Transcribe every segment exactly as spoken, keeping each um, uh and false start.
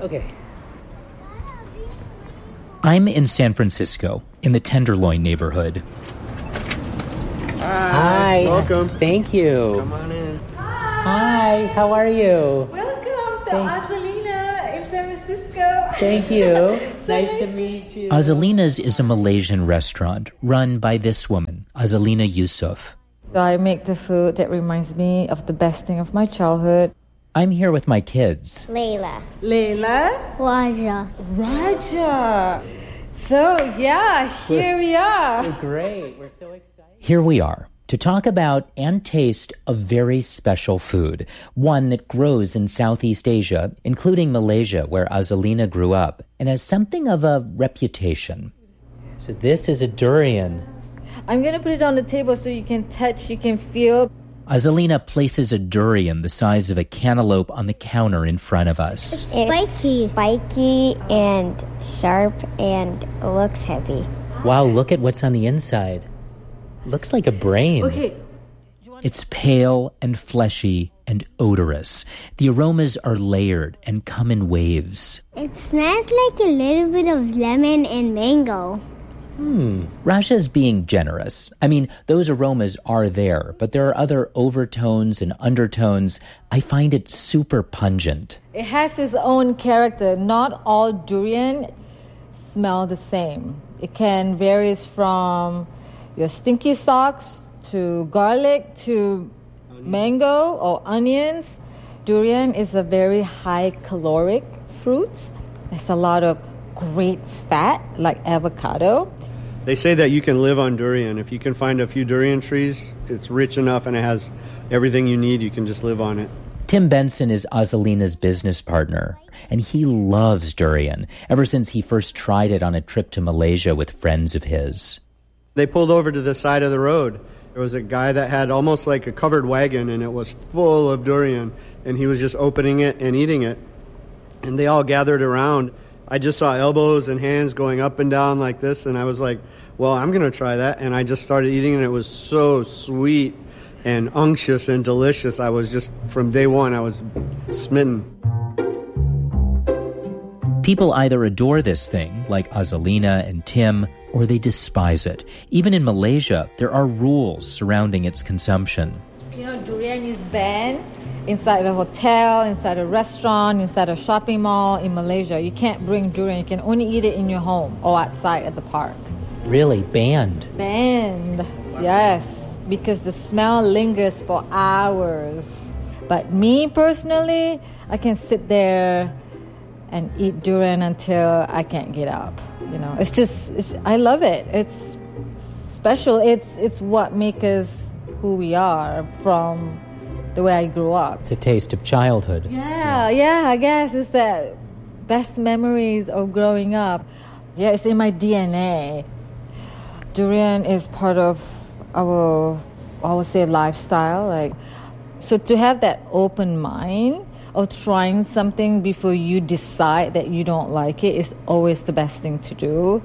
Okay. I'm in San Francisco, in the Tenderloin neighborhood. Hi. Hi. Welcome. Thank you. Come on in. Hi. How are you? Welcome to Thank- Azalina in San Francisco. Thank you. So Nice nice- to meet you. Azalina's is a Malaysian restaurant run by this woman, Azalina Yusuf. I make the food that reminds me of the best thing of my childhood. I'm here with my kids. Layla. Layla. Raja. Raja. So, yeah, here we are. Great. We're so excited. Here we are to talk about and taste a very special food, one that grows in Southeast Asia, including Malaysia, where Azalina grew up, and has something of a reputation. So this is a durian. I'm going to put it on the table so you can touch, you can feel. Azalina places a durian the size of a cantaloupe on the counter in front of us. Spiky. Spiky and sharp and looks heavy. Wow, look at what's on the inside. Looks like a brain. Okay. It's pale and fleshy and odorous. The aromas are layered and come in waves. It smells like a little bit of lemon and mango. Hmm. Raja's being generous. I mean, those aromas are there, but there are other overtones and undertones. I find it super pungent. It has its own character. Not all durian smell the same. It can vary from your stinky socks to garlic to onions. Mango or onions. Durian is a very high caloric fruit. There's a lot of great fat like avocado. They say that you can live on durian. If you can find a few durian trees, it's rich enough and it has everything you need. You can just live on it. Tim Benson is Azalina's business partner, and he loves durian ever since he first tried it on a trip to Malaysia with friends of his. They pulled over to the side of the road. There was a guy that had almost like a covered wagon, and it was full of durian, and he was just opening it and eating it. And they all gathered around. I just saw elbows and hands going up and down like this, and I was like, well, I'm going to try that. And I just started eating, and it was so sweet and unctuous and delicious. I was just, from day one, I was smitten. People either adore this thing, like Azalina and Tim, or they despise it. Even in Malaysia, there are rules surrounding its consumption. You know, durian is banned inside a hotel, inside a restaurant, inside a shopping mall in Malaysia. You can't bring durian. You can only eat it in your home or outside at the park. Really? Banned? Banned, yes, because the smell lingers for hours. But me personally, I can sit there and eat durian until I can't get up. You know, it's just, it's, I love it. It's special. It's it's what makes us who we are from the way I grew up. It's a taste of childhood. Yeah, yeah, I guess it's the best memories of growing up. Yeah, it's in my D N A. Durian is part of our, I would say, lifestyle. Like, so to have that open mind of trying something before you decide that you don't like it is always the best thing to do.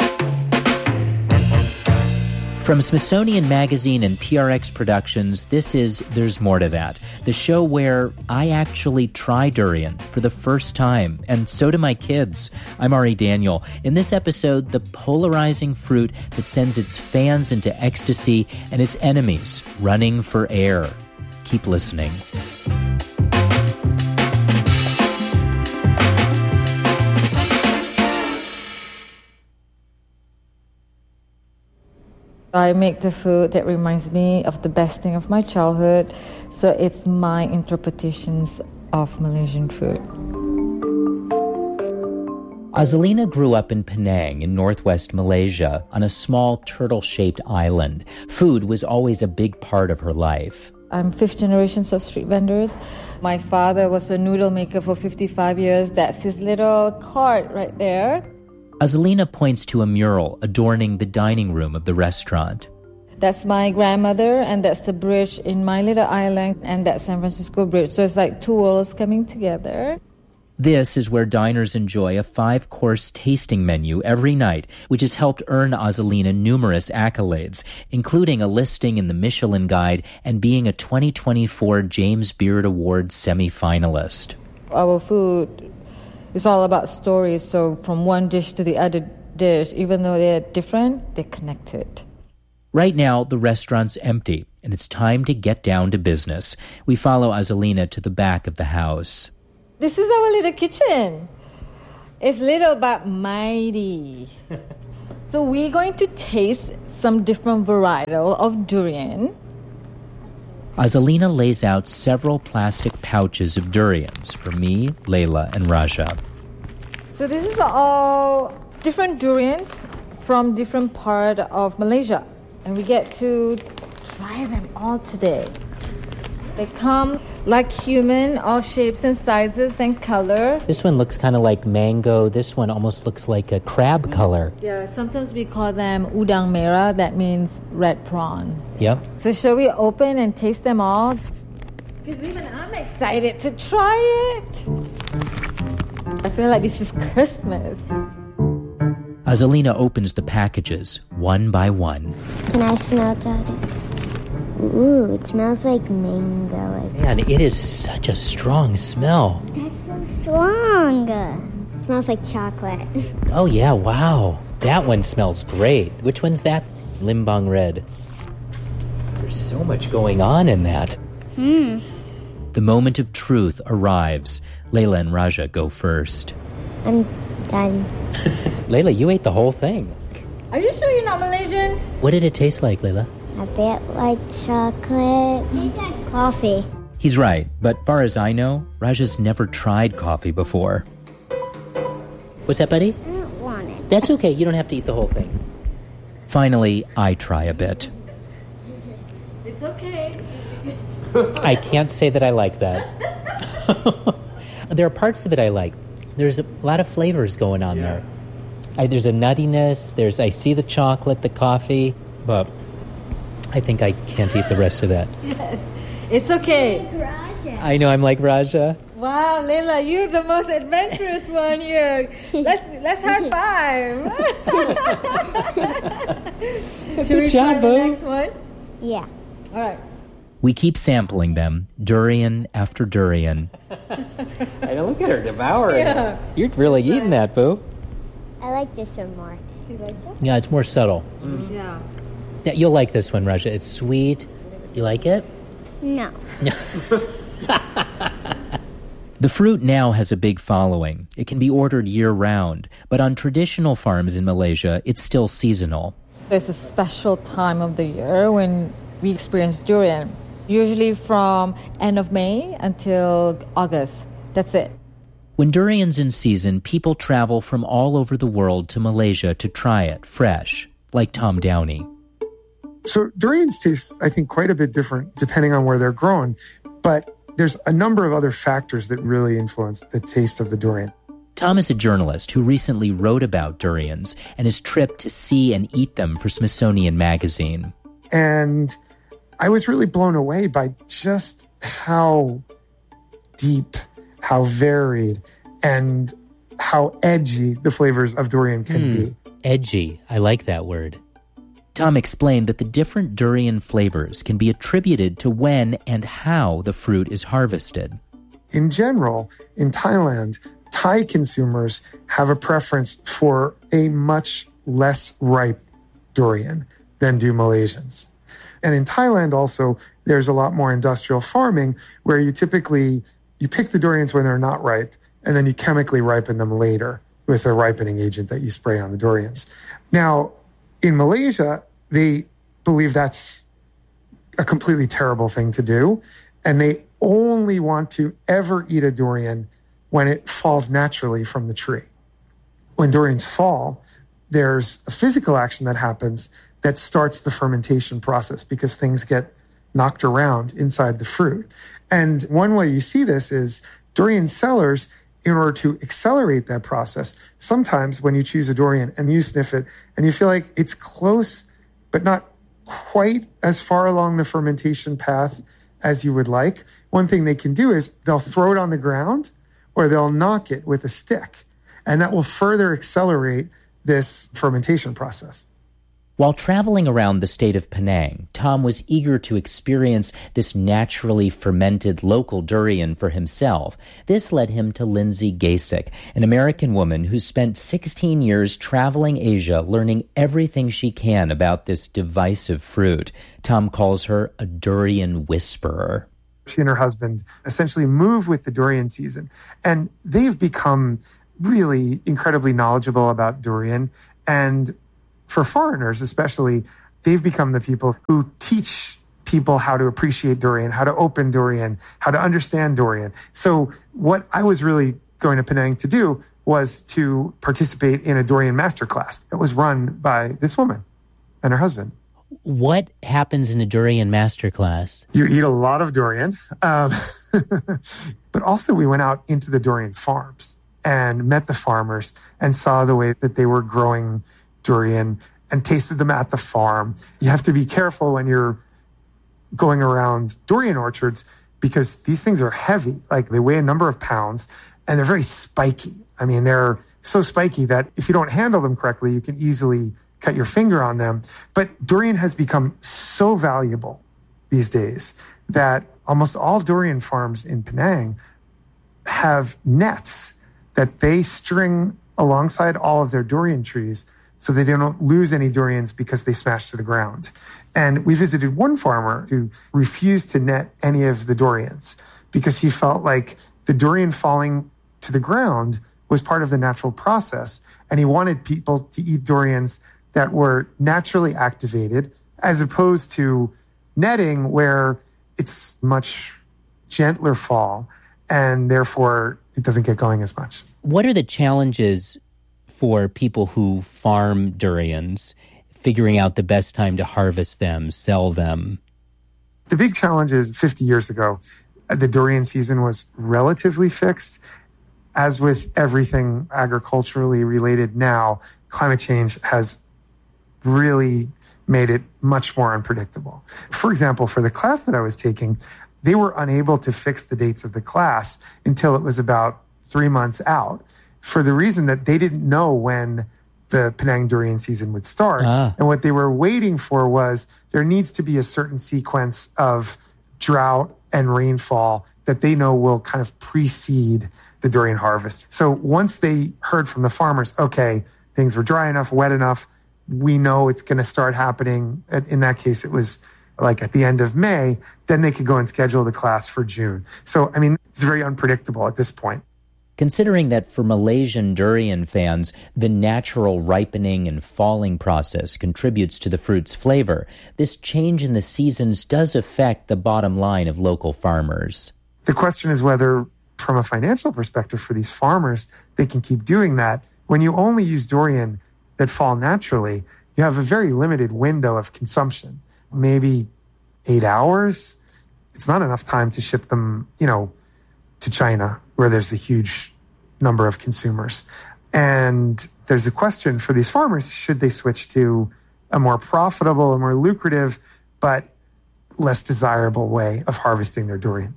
From Smithsonian Magazine and P R X Productions, this is There's More to That, the show where I actually try durian for the first time, and so do my kids. I'm Ari Daniel. In this episode, the polarizing fruit that sends its fans into ecstasy and its enemies running for air. Keep listening. I make the food that reminds me of the best thing of my childhood, so it's my interpretations of Malaysian food. Azalina grew up in Penang in northwest Malaysia on a small turtle-shaped island. Food was always a big part of her life. I'm fifth generation of street vendors. My father was a noodle maker for fifty-five years. That's his little cart right there. Azalina points to a mural adorning the dining room of the restaurant. That's my grandmother, and that's the bridge in my little island, and that's San Francisco Bridge. So it's like two worlds coming together. This is where diners enjoy a five-course tasting menu every night, which has helped earn Azalina numerous accolades, including a listing in the Michelin Guide and being a twenty twenty-four James Beard Award semi-finalist. Our food It's all about stories. So from one dish to the other dish, even though they're different, they're connected. Right now, the restaurant's empty, and it's time to get down to business. We follow Azalina to the back of the house. This is our little kitchen. It's little but mighty. So we're going to taste some different varietal of durian. Azalina lays out several plastic pouches of durians for me, Layla, and Raja. So this is all different durians from different part of Malaysia. And we get to try them all today. They come like human, all shapes and sizes and color. This one looks kind of like mango. This one almost looks like a crab color. Yeah, sometimes we call them udang merah. That means red prawn. Yep. So shall we open and taste them all? Because even I'm excited to try it. I feel like this is Christmas. Azalina opens the packages one by one. Can I smell that? Ooh, it smells like mango. Man, it is such a strong smell. That's so strong. It smells like chocolate. Oh, yeah, wow. That one smells great. Which one's that? Limbang Red. There's so much going on in that. Hmm. The moment of truth arrives. Layla and Raja go first. I'm done. Layla, you ate the whole thing. Are you sure you're not Malaysian? What did it taste like, Layla? A bit like chocolate. Coffee. He's right, but far as I know, Raja's never tried coffee before. What's that, buddy? I don't want it. That's okay. You don't have to eat the whole thing. Finally, I try a bit. It's okay. I can't say that I like that. There are parts of it I like. There's a lot of flavors going on yeah. there. I, there's a nuttiness. There's I see the chocolate, the coffee, but I think I can't eat the rest of that. Yes, it's okay. Raja. I know I'm like Raja. Wow, Layla, you're the most adventurous one here. Let's let's high five. Should we job, try the Bo. next one? Yeah. All right. We keep sampling them, durian after durian. I know, look at her devouring. Yeah. You're really eating that, Boo. I like this one more. You like that? Yeah, it's more subtle. Mm. Yeah. Yeah, you'll like this one, Raja. It's sweet. You like it? No. The fruit now has a big following. It can be ordered year-round, but on traditional farms in Malaysia, it's still seasonal. It's a special time of the year when we experience durian. Usually from end of May until August. That's it. When durian's in season, people travel from all over the world to Malaysia to try it fresh, like Tom Downey. So durians taste, I think, quite a bit different depending on where they're grown. But there's a number of other factors that really influence the taste of the durian. Tom is a journalist who recently wrote about durians and his trip to see and eat them for Smithsonian Magazine. And I was really blown away by just how deep, how varied, and how edgy the flavors of durian can mm, be. Edgy. I like that word. Tom explained that the different durian flavors can be attributed to when and how the fruit is harvested. In general, in Thailand, Thai consumers have a preference for a much less ripe durian than do Malaysians. And in Thailand also, there's a lot more industrial farming where you typically, you pick the durians when they're not ripe, and then you chemically ripen them later with a ripening agent that you spray on the durians. Now, in Malaysia, they believe that's a completely terrible thing to do, and they only want to ever eat a durian when it falls naturally from the tree. When durians fall, there's a physical action that happens that starts the fermentation process because things get knocked around inside the fruit. And one way you see this is durian sellers, in order to accelerate that process, sometimes when you choose a durian and you sniff it and you feel like it's close but not quite as far along the fermentation path as you would like, one thing they can do is they'll throw it on the ground or they'll knock it with a stick. And that will further accelerate this fermentation process. While traveling around the state of Penang, Tom was eager to experience this naturally fermented local durian for himself. This led him to Lindsay Gasek, an American woman who spent sixteen years traveling Asia, learning everything she can about this divisive fruit. Tom calls her a durian whisperer. She and her husband essentially move with the durian season, and they've become really incredibly knowledgeable about durian. And for foreigners especially, they've become the people who teach people how to appreciate durian, how to open durian, how to understand durian. So what I was really going to Penang to do was to participate in a durian masterclass that was run by this woman and her husband. What happens in a durian masterclass? You eat a lot of durian, um, but also we went out into the durian farms and met the farmers and saw the way that they were growing durian and tasted them at the farm. You have to be careful when you're going around durian orchards because these things are heavy. Like they weigh a number of pounds and they're very spiky. I mean, they're so spiky that if you don't handle them correctly, you can easily cut your finger on them. But durian has become so valuable these days that almost all durian farms in Penang have nets that they string alongside all of their durian trees so they don't lose any durians because they smash to the ground. And we visited one farmer who refused to net any of the durians because he felt like the durian falling to the ground was part of the natural process. And he wanted people to eat durians that were naturally activated as opposed to netting where it's much gentler fall and therefore it doesn't get going as much. What are the challenges for people who farm durians, figuring out the best time to harvest them, sell them? The big challenge is fifty years ago, the durian season was relatively fixed. As with everything agriculturally related now, climate change has really made it much more unpredictable. For example, for the class that I was taking, they were unable to fix the dates of the class until it was about three months out, for the reason that they didn't know when the Penang durian season would start. Ah. And what they were waiting for was there needs to be a certain sequence of drought and rainfall that they know will kind of precede the durian harvest. So once they heard from the farmers, okay, things were dry enough, wet enough, we know it's going to start happening. In that case, it was like at the end of May, then they could go and schedule the class for June. So, I mean, it's very unpredictable at this point. Considering that for Malaysian durian fans, the natural ripening and falling process contributes to the fruit's flavor, this change in the seasons does affect the bottom line of local farmers. The question is whether, from a financial perspective for these farmers, they can keep doing that. When you only use durian that fall naturally, you have a very limited window of consumption, maybe eight hours. It's not enough time to ship them, you know, to China, where there's a huge number of consumers. And there's a question for these farmers, should they switch to a more profitable, a more lucrative, but less desirable way of harvesting their durian?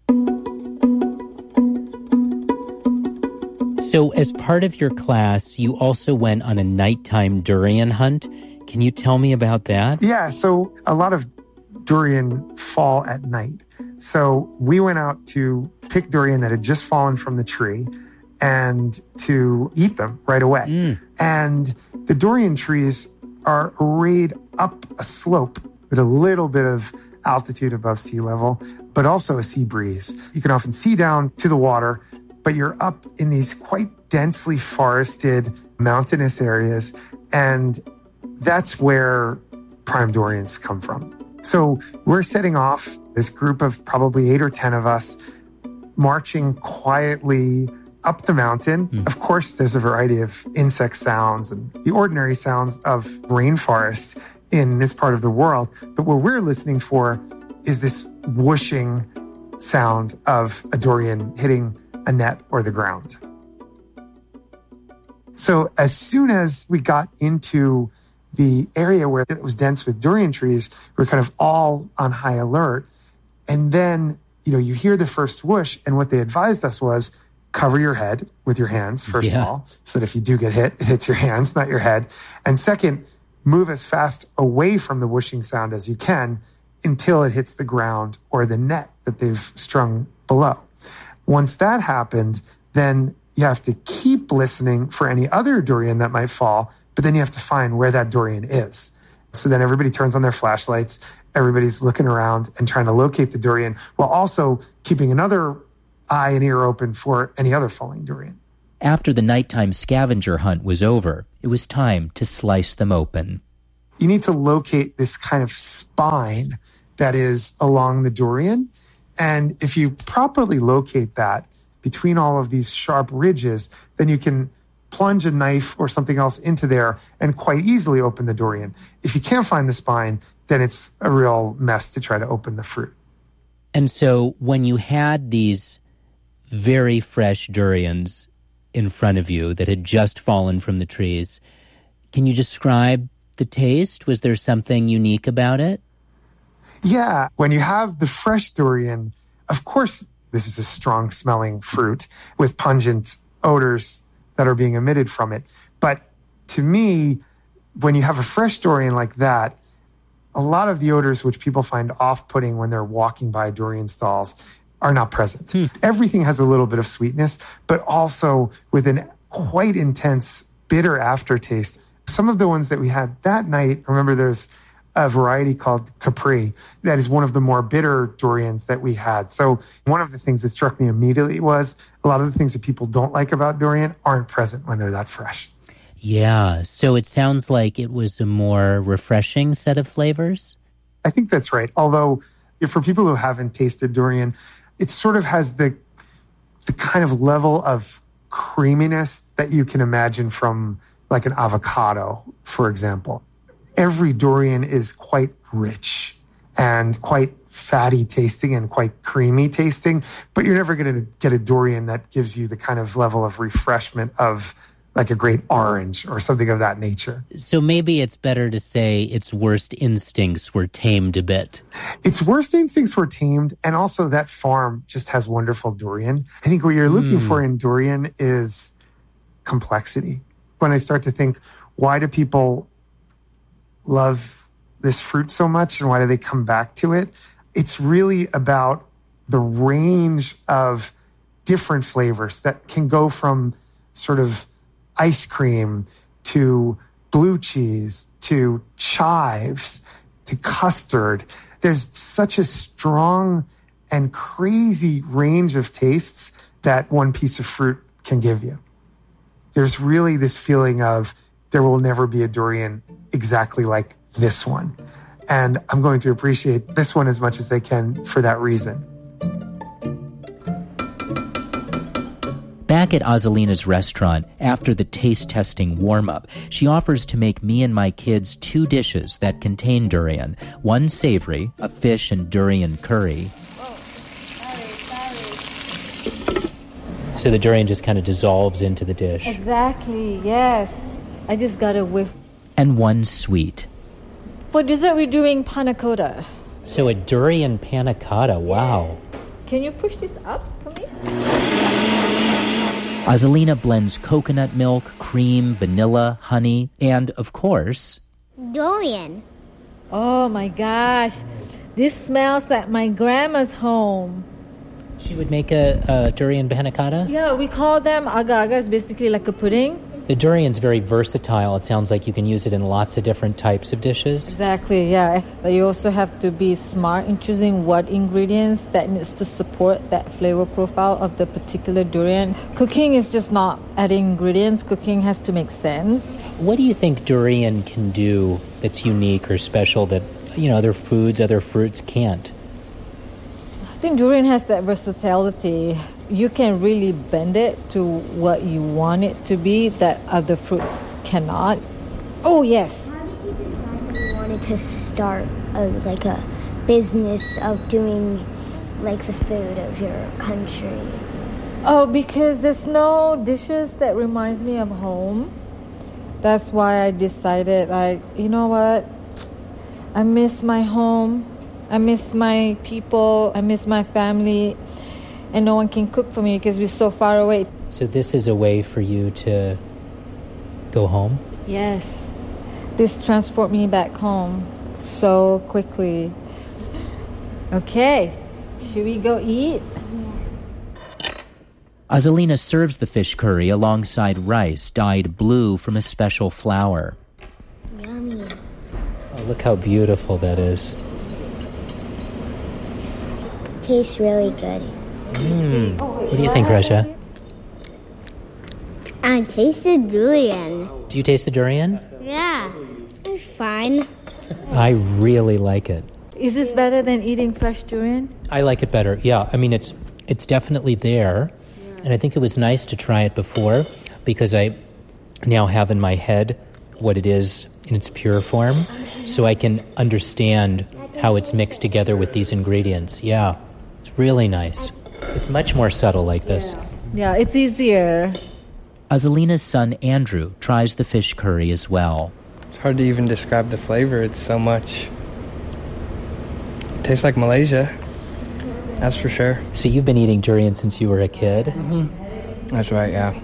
So as part of your class, you also went on a nighttime durian hunt. Can you tell me about that? Yeah, so a lot of durian fall at night. So we went out to pick durian that had just fallen from the tree and to eat them right away. Mm. And the durian trees are arrayed up a slope with a little bit of altitude above sea level, but also a sea breeze. You can often see down to the water, but you're up in these quite densely forested mountainous areas, and that's where prime durians come from. So we're setting off, this group of probably eight or ten of us, marching quietly up the mountain. Mm. Of course, there's a variety of insect sounds and the ordinary sounds of rainforests in this part of the world. But what we're listening for is this whooshing sound of a durian hitting a net or the ground. So as soon as we got into the area where it was dense with durian trees, we were kind of all on high alert. And then, you know, you hear the first whoosh, and what they advised us was cover your head with your hands, first yeah. of all, so that if you do get hit, it hits your hands, not your head. And second, move as fast away from the whooshing sound as you can until it hits the ground or the net that they've strung below. Once that happened, then you have to keep listening for any other durian that might fall, but then you have to find where that durian is. So then everybody turns on their flashlights, everybody's looking around and trying to locate the durian while also keeping another eye and ear open for any other falling durian. After the nighttime scavenger hunt was over, it was time to slice them open. You need to locate this kind of spine that is along the durian. And if you properly locate that between all of these sharp ridges, then you can plunge a knife or something else into there and quite easily open the durian. If you can't find the spine, then it's a real mess to try to open the fruit. And so when you had these very fresh durians in front of you that had just fallen from the trees, can you describe the taste? Was there something unique about it? Yeah. When you have the fresh durian, of course, this is a strong smelling fruit with pungent odors that are being emitted from it. But to me, when you have a fresh durian like that, a lot of the odors which people find off-putting when they're walking by durian stalls are not present. Hmm. Everything has a little bit of sweetness, but also with an quite intense bitter aftertaste. Some of the ones that we had that night, remember there's a variety called Capri. That is one of the more bitter durians that we had. So one of the things that struck me immediately was a lot of the things that people don't like about durian aren't present when they're that fresh. Yeah, so it sounds like it was a more refreshing set of flavors? I think that's right. Although, for people who haven't tasted durian, it sort of has the the kind of level of creaminess that you can imagine from like an avocado, for example. Every durian is quite rich and quite fatty tasting and quite creamy tasting, but you're never going to get a durian that gives you the kind of level of refreshment of like a great orange or something of that nature. So maybe it's better to say its worst instincts were tamed a bit. Its worst instincts were tamed, and also that farm just has wonderful durian. I think what you're looking mm. for in durian is complexity. When I start to think, why do people love this fruit so much and why do they come back to it? It's really about the range of different flavors that can go from sort of ice cream to blue cheese to chives to custard. There's such a strong and crazy range of tastes that one piece of fruit can give you. There's really this feeling of there will never be a durian exactly like this one. And I'm going to appreciate this one as much as I can for that reason. Back at Azalina's restaurant, after the taste testing warm-up, she offers to make me and my kids two dishes that contain durian. One savory, a fish and durian curry. Oh, sorry, sorry. So the durian just kind of dissolves into the dish. Exactly, yes. I just got a whiff. And one sweet. For dessert, we're doing panna cotta. So a durian panna cotta, wow. Yes. Can you push this up for me? Azalina blends coconut milk, cream, vanilla, honey, and, of course... durian. Oh my gosh. This smells like my grandma's home. She would make a, a durian panna cotta? Yeah, we call them agar-agar. It's basically like a pudding. The durian's very versatile. It sounds like you can use it in lots of different types of dishes. Exactly, yeah. But you also have to be smart in choosing what ingredients that needs to support that flavor profile of the particular durian. Cooking is just not adding ingredients. Cooking has to make sense. What do you think durian can do that's unique or special that, you know, other foods, other fruits can't? I think durian has that versatility. You can really bend it to what you want it to be that other fruits cannot. Oh, yes. How did you decide that you wanted to start a, like a business of doing like the food of your country? Oh, because there's no dishes that reminds me of home. That's why I decided, like, you know what? I miss my home. I miss my people. I miss my family. And no one can cook for me because we're so far away. So this is a way for you to go home? Yes. This transport me back home so quickly. Okay, should we go eat? Azalina serves the fish curry alongside rice dyed blue from a special flour. Yummy. Oh, look how beautiful that is. Tastes really good. Mm. What do you think, Rasha? I tasted durian. Do you taste the durian? Yeah, it's fine. I really like it. Is this better than eating fresh durian? I like it better. Yeah, I mean, it's it's definitely there. And I think it was nice to try it before because I now have in my head what it is in its pure form, so I can understand how it's mixed together with these ingredients. Yeah, it's really nice. It's much more subtle like this. Yeah, it's easier. Azalina's son, Andrew, tries the fish curry as well. It's hard to even describe the flavor. It's so much. It tastes like Malaysia. That's for sure. So you've been eating durian since you were a kid? Mm-hmm. That's right, yeah.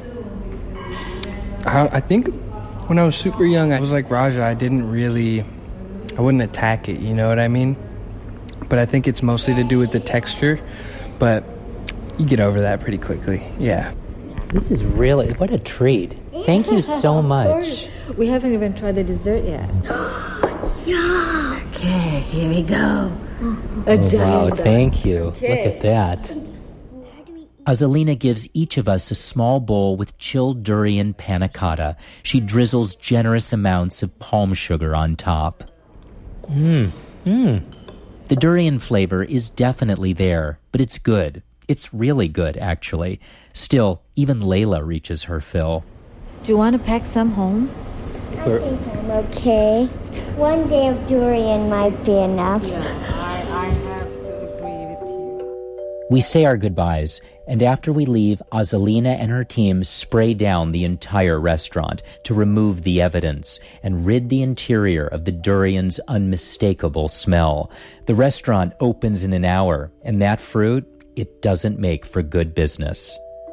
I, I think when I was super young, I was like Raja. I didn't really, I wouldn't attack it, you know what I mean? But I think it's mostly to do with the texture. But you get over that pretty quickly, yeah. This is really, what a treat. Thank you so much. We haven't even tried the dessert yet. Yeah. Okay, here we go. A Oh, giant wow, bag. thank you. Okay. Look at that. Azalina gives each of us a small bowl with chilled durian panna cotta. She drizzles generous amounts of palm sugar on top. Mmm, mmm. The durian flavor is definitely there, but it's good. It's really good, actually. Still, even Layla reaches her fill. Do you want to pack some home? I think I'm okay. One day of durian might be enough. I, I have to agree with you. We say our goodbyes, and after we leave, Azalina and her team spray down the entire restaurant to remove the evidence and rid the interior of the durian's unmistakable smell. The restaurant opens in an hour, and that fruit, it doesn't make for good business.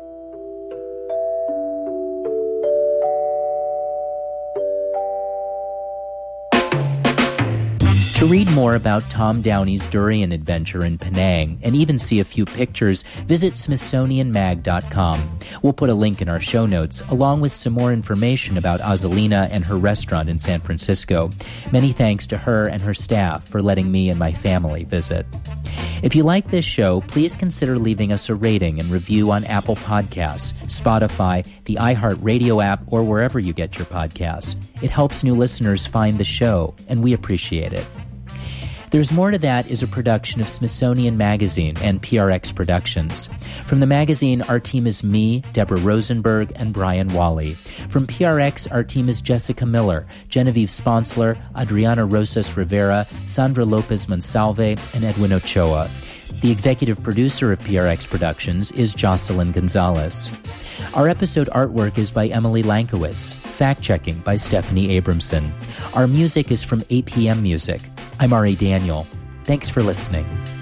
To read more about Tom Downey's durian adventure in Penang and even see a few pictures, visit Smithsonian Mag dot com. We'll put a link in our show notes, along with some more information about Azalina and her restaurant in San Francisco. Many thanks to her and her staff for letting me and my family visit. If you like this show, please consider leaving us a rating and review on Apple Podcasts, Spotify, the iHeartRadio app, or wherever you get your podcasts. It helps new listeners find the show, and we appreciate it. There's More to That is a production of Smithsonian Magazine and P R X Productions. From the magazine, our team is me, Deborah Rosenberg, and Brian Wally. From P R X, our team is Jessica Miller, Genevieve Sponsler, Adriana Rosas Rivera, Sandra Lopez Monsalve, and Edwin Ochoa. The executive producer of P R X Productions is Jocelyn Gonzalez. Our episode artwork is by Emily Lankowitz. Fact-checking by Stephanie Abramson. Our music is from A P M Music. I'm Ari Daniel. Thanks for listening.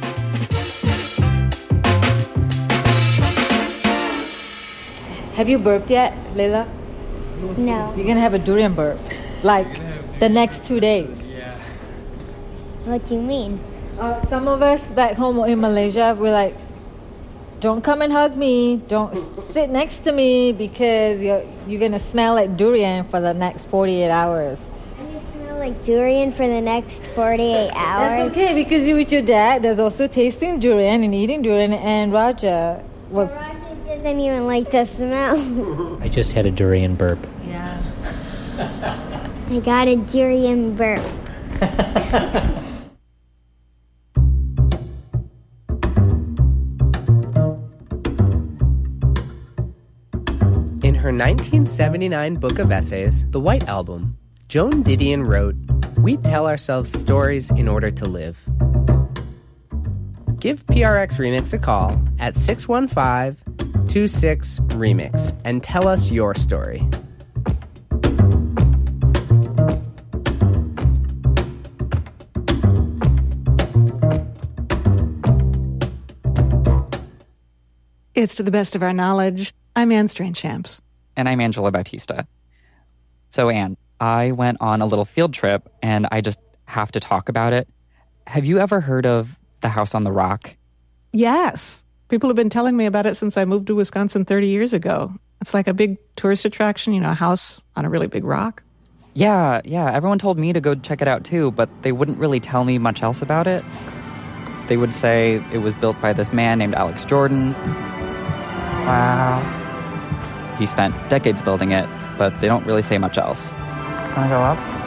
Have you burped yet, Layla? No. You're going to have a durian burp. Like the next two days. Yeah. What do you mean? Uh, some of us back home in Malaysia, we're like, don't come and hug me. Don't sit next to me because you're, you're going to smell like durian for the next forty-eight hours. And you smell like durian for the next forty-eight hours? That's okay because you with your dad, there's also tasting durian and eating durian, and Raja was... Raja doesn't even like the smell. I just had a durian burp. Yeah. I got a durian burp. In her nineteen seventy-nine book of essays, The White Album, Joan Didion wrote, "We tell ourselves stories in order to live." Give P R X Remix a call at six one five, two six, remix and tell us your story. It's to the best of our knowledge. I'm Anne Strainchamps. And I'm Angela Bautista. So, Anne, I went on a little field trip, and I just have to talk about it. Have you ever heard of the House on the Rock? Yes. People have been telling me about it since I moved to Wisconsin thirty years ago. It's like a big tourist attraction, you know, a house on a really big rock. Yeah, yeah. Everyone told me to go check it out too, but they wouldn't really tell me much else about it. They would say it was built by this man named Alex Jordan. Wow. He spent decades building it, but they don't really say much else. Can I go up?